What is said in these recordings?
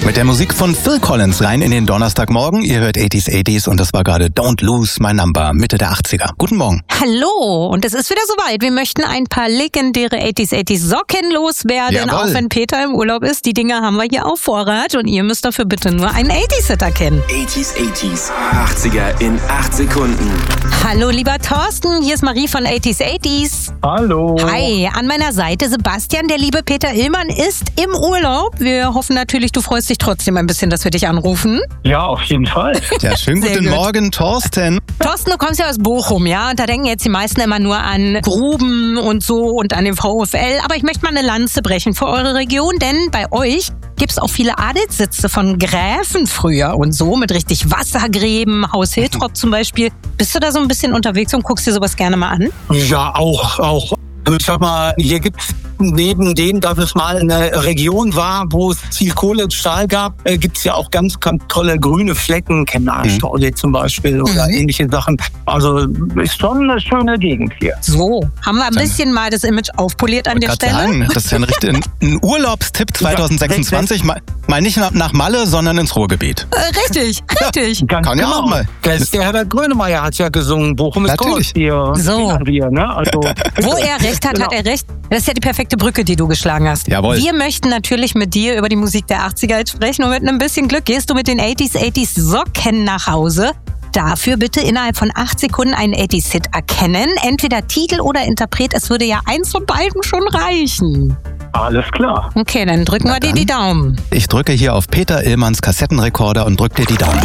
Mit der Musik von Phil Collins rein in den Donnerstagmorgen. Ihr hört 80s und das war gerade Don't Lose My Number, Mitte der 80er. Guten Morgen. Hallo, und es ist wieder soweit. Wir möchten ein paar legendäre 80s Socken loswerden, Jawohl. auch wenn Peter im Urlaub ist. Die Dinger haben wir hier auf Vorrat und ihr müsst dafür bitte nur einen 80s-Hitter kennen. 80s, 80er in 8 Sekunden. Hallo, lieber Thorsten, hier ist Marie von 80s. Hallo. Hi, an meiner Seite Sebastian, der liebe Peter Illmann ist im Urlaub. Wir hoffen natürlich, du freust dich trotzdem ein bisschen, dass wir dich anrufen. Ja, auf jeden Fall. Ja, schönen Sehr guten gut. Morgen, Thorsten. Thorsten, du kommst ja aus Bochum, ja? Und da denken jetzt die meisten immer nur an Gruben und so und an den VfL. Aber ich möchte mal eine Lanze brechen für eure Region, denn bei euch gibt's auch viele Adelssitze von Gräfen früher und so mit richtig Wassergräben, Haus Hiltrop zum Beispiel. Bist du da so ein bisschen unterwegs und guckst dir sowas gerne mal an? Ja, auch. Ich sag mal, hier gibt's neben dem, dass es mal eine Region war, wo es viel Kohle und Stahl gab, gibt's ja auch ganz tolle grüne Flecken, Kennerstausee zum Beispiel oder ähnliche Sachen. Also ist schon eine schöne Gegend hier. So, haben wir ein bisschen mal das Image aufpoliert an der Gerade Stelle? sagen, das ist ja ein Urlaubstipp 2026. Mal nicht nach Malle, sondern ins Ruhrgebiet. Richtig. Ganz Kann ja genau. auch mal. Der Herbert Grönemeyer hat ja gesungen, Bochum ist Natürlich. groß. Hier So. kennen wir, ne? Also, Wo er recht hat, hat er recht. Das ist ja die perfekte Brücke, die du geschlagen hast. Jawohl. Wir möchten natürlich mit dir über die Musik der 80er jetzt sprechen und mit einem bisschen Glück gehst du mit den 80s Socken nach Hause. Dafür bitte innerhalb von 8 Sekunden einen 80s-Hit erkennen. Entweder Titel oder Interpret. Es würde ja eins von beiden schon reichen. alles klar. Okay, dann drücken wir dir die Daumen. Ich drücke hier auf Peter Illmanns Kassettenrekorder und drück dir die Daumen.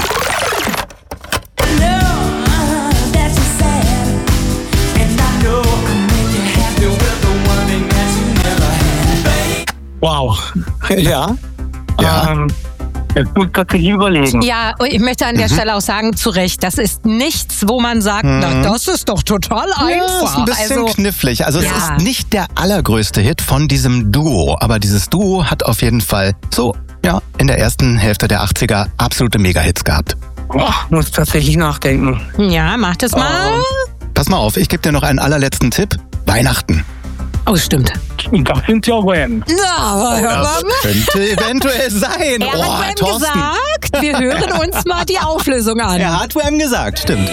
Wow. Ja. Ja. Jetzt muss ich tatsächlich überlegen. Ja, und ich möchte an der Stelle auch sagen, zu Recht, das ist nichts, wo man sagt, na, das ist doch total Ja, einfach. ist ein bisschen knifflig. Also Ja. es ist nicht der allergrößte Hit von diesem Duo, aber dieses Duo hat auf jeden Fall in der ersten Hälfte der 80er absolute Mega-Hits gehabt. Boah, muss tatsächlich nachdenken. Ja, mach das mal. Pass mal auf, ich gebe dir noch einen allerletzten Tipp. Weihnachten. Oh, stimmt. Das sind ja Wham. Ja, aber hör mal. Könnte eventuell sein. Er hat Wham Thorsten. gesagt. Wir hören uns mal die Auflösung an. Er hat Wham gesagt, stimmt.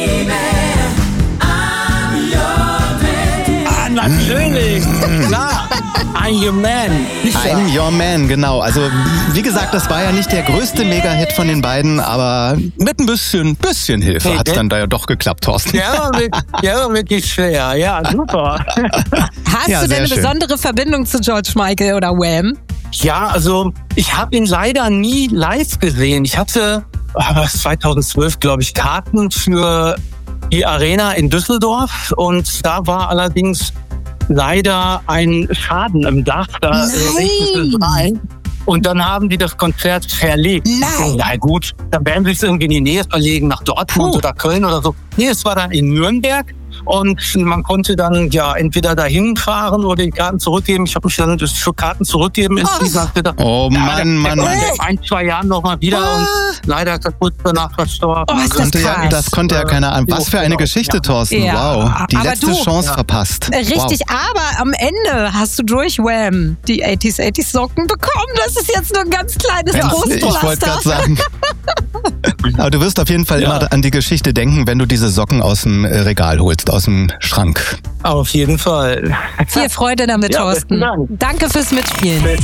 Ah, natürlich. Klar. I'm your man. I'm Your Man, genau. Also, wie gesagt, das war ja nicht der größte Mega-Hit von den beiden, aber mit ein bisschen Hilfe Hey, hat es dann da ja doch geklappt, Thorsten. Ja, wirklich schwer. Ja, Super. Hast Ja, du denn sehr eine schön. besondere Verbindung zu George Michael oder Wham? Ja, also ich habe ihn leider nie live gesehen. Ich hatte 2012, glaube ich, Karten für die Arena in Düsseldorf und da war allerdings leider ein Schaden im Dach. Da regnete es rein. Und dann haben die das Konzert verlegt. Nein. Na gut, dann werden sie es irgendwie in die Nähe verlegen, nach Dortmund oder Köln oder so. Nee, es war dann in Nürnberg. Und man konnte dann ja entweder dahin fahren oder die Karten zurückgeben. Ich habe mich dann für Karten zurückgeben entschieden. Oh Mann. Der kommt in 1-2 Jahren noch mal wieder und leider ist er kurz danach verstorben. Oh, ist das krass. Das konnte ja keiner an. Was für eine Geschichte, Thorsten. Ja, Wow. Die aber letzte du- Chance verpasst. Richtig, aber am Ende hast du durch Wham die 80s Socken bekommen. Das ist jetzt nur ein ganz kleines Wow. Ich wollte gerade sagen. Aber du wirst auf jeden Fall immer an die Geschichte denken, wenn du diese Socken aus dem Regal holst, aus dem Schrank. Auf jeden Fall. Viel Freude damit, Ja, Thorsten. besten Dank. Danke fürs Mitspielen.